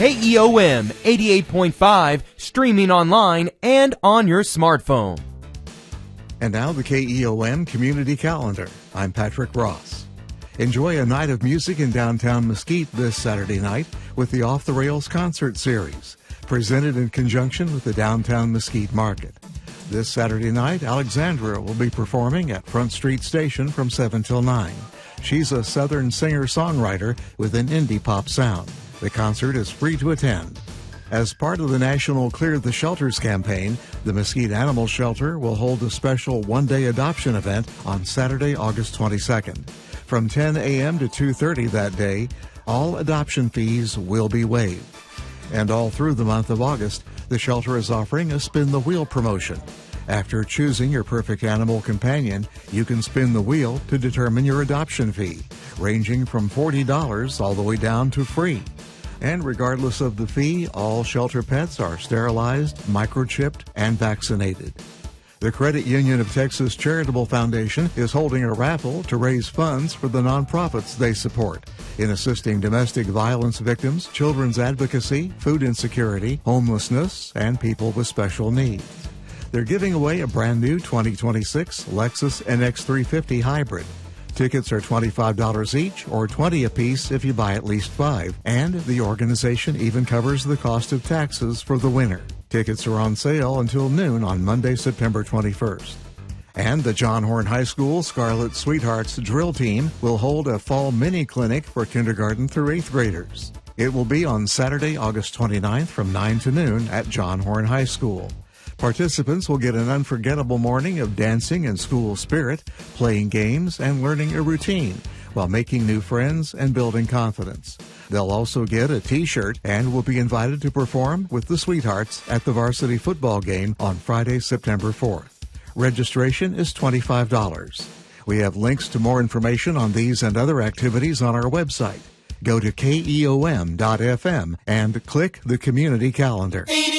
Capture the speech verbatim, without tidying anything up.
K E O M eighty-eight point five, streaming online and on your smartphone. And now the K E O M Community Calendar. I'm Patrick Ross. Enjoy a night of music in downtown Mesquite this Saturday night with the Off the Rails Concert Series, presented in conjunction with the Downtown Mesquite Market. This Saturday night, Alexandra will be performing at Front Street Station from seven till nine. She's a Southern singer-songwriter with an indie pop sound. The concert is free to attend. As part of the National Clear the Shelters campaign, the Mesquite Animal Shelter will hold a special one-day adoption event on Saturday, August twenty-second. From ten a.m. to two thirty that day, all adoption fees will be waived. And all through the month of August, the shelter is offering a Spin the Wheel promotion. After choosing your perfect animal companion, you can spin the wheel to determine your adoption fee, ranging from forty dollars all the way down to free. And regardless of the fee, all shelter pets are sterilized, microchipped, and vaccinated. The Credit Union of Texas Charitable Foundation is holding a raffle to raise funds for the nonprofits they support in assisting domestic violence victims, children's advocacy, food insecurity, homelessness, and people with special needs. They're giving away a brand new twenty twenty-six Lexus N X three fifty Hybrid. Tickets are twenty-five dollars each or twenty dollars apiece if you buy at least five, and the organization even covers the cost of taxes for the winner. Tickets are on sale until noon on Monday, September twenty-first. And the John Horn High School Scarlet Sweethearts drill team will hold a fall mini clinic for kindergarten through eighth graders. It will be on Saturday, August twenty-ninth from nine to noon at John Horn High School. Participants will get an unforgettable morning of dancing and school spirit, playing games, and learning a routine while making new friends and building confidence. They'll also get a T-shirt and will be invited to perform with the Sweethearts at the varsity football game on Friday, September fourth. Registration is twenty-five dollars. We have links to more information on these and other activities on our website. Go to K E O M dot F M and click the community calendar.